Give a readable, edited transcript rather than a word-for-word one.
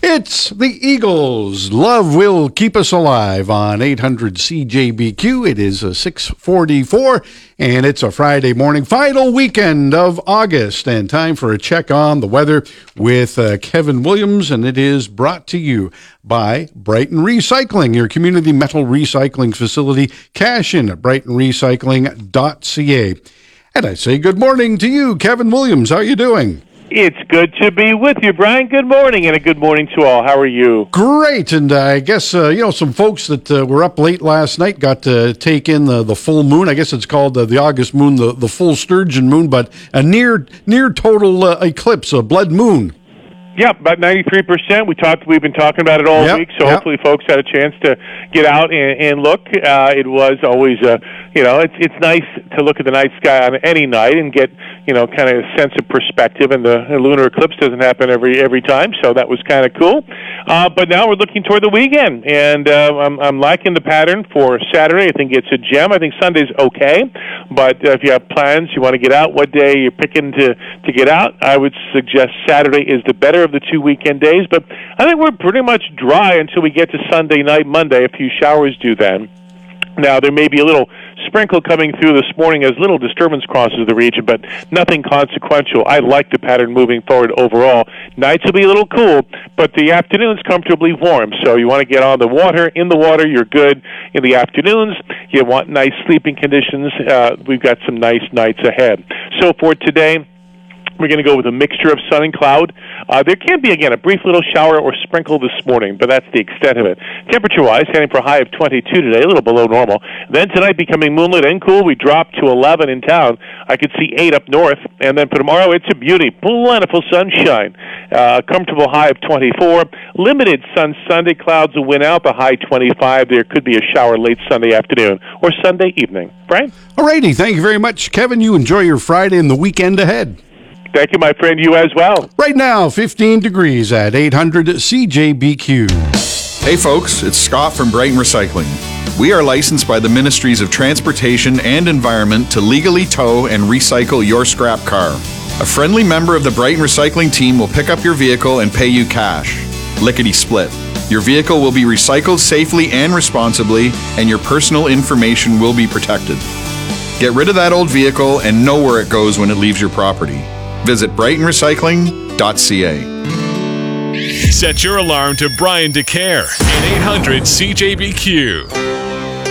It's the Eagles. Love will keep us alive on 800 CJBQ. It is 6:44, and it's a Friday morning, final weekend of August, and time for a check on the weather with Kevin Williams, and it is brought to you by Brighton Recycling, your community metal recycling facility. Cash in at brightonrecycling.ca. And I say good morning to you, Kevin Williams. How are you doing? It's good to be with you, Brian. Good morning, and a good morning to all. How are you? Great, and I guess, some folks that were up late last night got to take in the full moon. I guess it's called the August moon, the full sturgeon moon, but a near total eclipse, a blood moon. Yeah, about 93%. We've been talking about it all week, so hopefully folks had a chance to get out and look. It was always, it's nice to look at the night sky on any night and get, kind of a sense of perspective. And the lunar eclipse doesn't happen every time, so that was kind of cool. But now we're looking toward the weekend, and I'm liking the pattern for Saturday. I think it's a gem. I think Sunday's okay, but if you have plans, you want to get out, what day you're picking to get out, I would suggest Saturday is the better of the 2 weekend days, but I think we're pretty much dry until we get to Sunday night, Monday. A few showers do then. Now, there may be a little sprinkle coming through this morning as little disturbance crosses the region, but nothing consequential. I like the pattern moving forward overall. Nights will be a little cool, but the afternoons comfortably warm. So you want to get on the water. In the water, you're good. In the afternoons, you want nice sleeping conditions. We've got some nice nights ahead. So for today, we're going to go with a mixture of sun and cloud. There can be, again, a brief little shower or sprinkle this morning, but that's the extent of it. Temperature-wise, heading for a high of 22 today, a little below normal. Then tonight, becoming moonlit and cool, we drop to 11 in town. I could see 8 up north. And then for tomorrow, it's a beauty. Plentiful sunshine. Comfortable high of 24. Limited sun Sunday. Clouds will win out. The high 25. There could be a shower late Sunday afternoon or Sunday evening. Brian? All righty. Thank you very much, Kevin. You enjoy your Friday and the weekend ahead. Thank you, my friend. You as well. Right now, 15 degrees at 800 CJBQ. Hey, folks. It's Scott from Brighton Recycling. We are licensed by the Ministries of Transportation and Environment to legally tow and recycle your scrap car. A friendly member of the Brighton Recycling team will pick up your vehicle and pay you cash. Lickety split. Your vehicle will be recycled safely and responsibly, and your personal information will be protected. Get rid of that old vehicle and know where it goes when it leaves your property. Visit brightonrecycling.ca. Set your alarm to Brian DeCare at 800 CJBQ.